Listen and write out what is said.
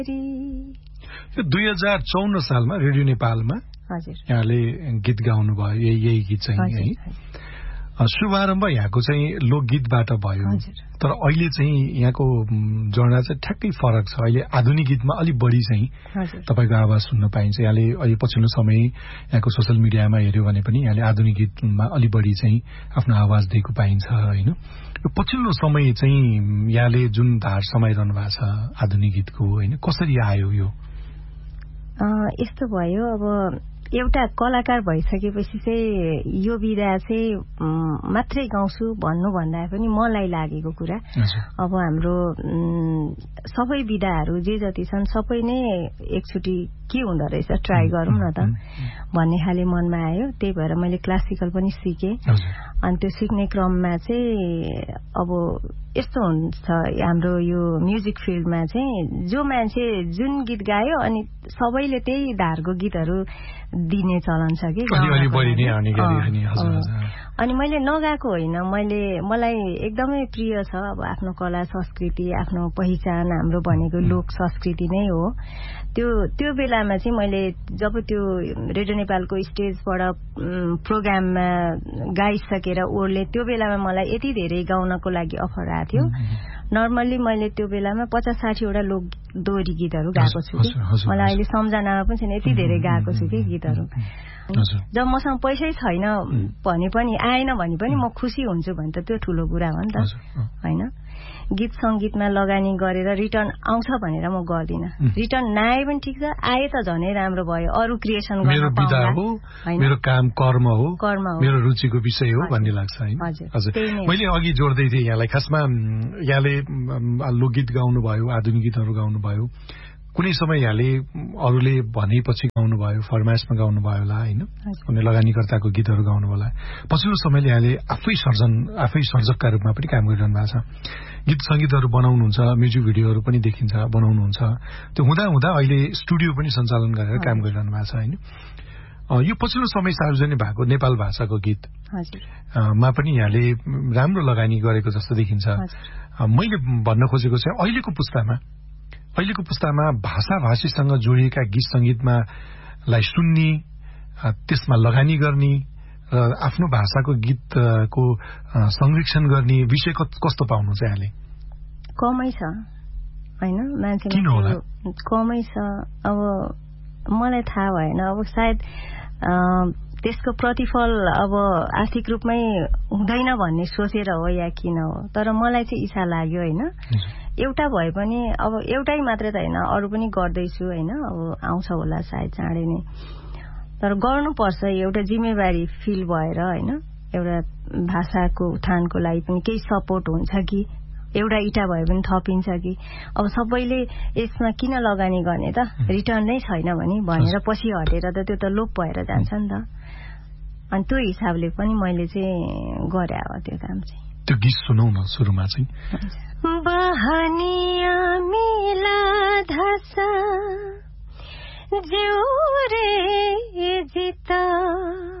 2054 सालमा रेडियो नेपालमा यहाँले गीत गाउनु भयो, यही गीत चाहिँ है। शुभारम्भ यहाँको चाहिँ लोकगीतबाट भयो, तर अहिले चाहिँ यहाँको जोडा चाहिँ ठ्याक्कै फरक छ। अहिले आधुनिक गीतमा अलिक बढी चाहिँ तपाईँको आवाज सुन्न पाइन्छ। यहाँले अहिले पछिल्लो समय यहाँको सोशल मिडियामा हेऱ्यो भने पनि यहाँले आधुनिक गीतमा अलि बढी चाहिँ आफ्नो आवाज दिएको पाइन्छ होइन। यो पछिल्लो समय चाहिँ यहाँले जुन धार समाइरहनु भएको छ आधुनिक गीतको होइन, कसरी आयो यो? यस्तो भयो, अब एउटा कलाकार भइसकेपछि चाहिँ यो विधा चाहिँ मात्रै गाउँछु भन्नुभन्दा पनि मलाई लागेको कुरा, अब हाम्रो सबै विधाहरू जे जति छन् सबै नै एकचोटि के हुँदो रहेछ ट्राई गरौँ न त भन्ने खाले मनमा आयो। त्यही भएर मैले क्लासिकल पनि सिकेँ। अनि त्यो सिक्ने क्रममा चाहिँ अब यस्तो हुन्छ हाम्रो यो म्युजिक फिल्डमा चाहिँ जो मान्छे जुन गीत गायो अनि सबैले त्यही धारको गीतहरू दिने चलन छ कि। अनि मैले नगाएको होइन, मलाई एकदमै प्रिय छ अब आफ्नो कला संस्कृति, आफ्नो पहिचान हाम्रो भनेको लोक संस्कृति नै हो। त्यो बेलामा चाहिँ मैले जब त्यो रेडियो नेपालको स्टेजबाट प्रोग्राममा गाइसकेर ओर्ले, त्यो बेलामा मलाई यति धेरै गाउनको लागि अफर आएको थियो। नर्मल्ली मैले त्यो बेलामा 50-60 वटा लोक दोहोरी गीतहरू गाएको छु कि, मलाई अहिले सम्झनामा पनि छैन, यति धेरै गाएको छु कि गीतहरू। जब मसँग पैसै छैन भने पनि आएन भने पनि म खुसी हुन्छु भने त त्यो ठुलो कुरा हो नि त होइन। गीत संगीतमा लगानी गरेर रिटर्न आउँछ भनेर म गर्दिनँ। रिटर्न नआए पनि ठिक छ, आए त झनै राम्रो भयो, अरू क्रिएसन गर्न पाउँला हैन। मेरो काम कर्म हो, मेरो रुचिको विषय हो भन्ने लाग्छ हैन। हजुर, मैले अघि जोड्दै थिएँ यहाँलाई, खासमा यहाँले लोकगीत गाउनु भयो, आधुनिक गीतहरू गाउनु भयो, कुनै समय यहाँले अरूले भनेपछि गाउनु भयो, फरमाइसमा गाउनु भयो होला हैन, कुनै लगानीकर्ताको गीतहरू गाउनु होला। पछिल्लो समयले यहाँले आफै सर्जकका रूपमा पनि काम गरिरहनु भएको छ, गीत संगीतहरू बनाउनुहुन्छ, म्युजिक भिडियोहरू पनि देखिन्छ बनाउनुहुन्छ। त्यो हुँदा अहिले स्टुडियो पनि सञ्चालन गरेर काम गरिरहनु भएको छ हैन। यो पछिल्लो समय सार्वजनिक भएको नेपाल भाषाको गीत मा पनि यहाँले राम्रो लगानी गरेको जस्तो देखिन्छ। मैले भन्न खोजेको चाहिँ अहिलेको पुस्तामा भाषाभाषीसँग जोडिएका गीत संगीतमा लाई सुन्ने, त्यसमा लगानी गर्ने र आफ्नो भाषाको गीतको संरक्षण गर्ने विषय कस्तो पाउनु चाहिँ यहाँले? कमै छ हैन, मान्छेमा कमै छ। अब मलाई थाहा भएन, अब सायद त्यसको प्रतिफल अब आर्थिक रूपमै हुँदैन भन्ने सोचेर हो या किन हो, तर मलाई चाहिँ इच्छा लाग्यो हैन। एउटा भए पनि अब एउटै मात्रै त हैन, अरू पनि गर्दैछु हैन, अब आउँछ होला सायद चाँडै नै, तर गर्नुपर्छ। एउटा जिम्मेवारी फिल भएर हैन, एउटा भाषाको उत्थानको लागि पनि केही सपोर्ट हुन्छ कि, एउटा इटा भए पनि थपिन्छ कि। अब सबैले यसमा किन लगानी गर्ने त, रिटर्न नै छैन भनेर पछि हटेर त त्यो त लोप भएर जान्छ नि त। अनि त्यो हिसाबले पनि मैले चाहिँ गरे अब त्यो काम चाहिँ। त्यो गीत सुनौ न सुरुमा चाहिँ। बहनिया मिला धसा ज्यूरे जिता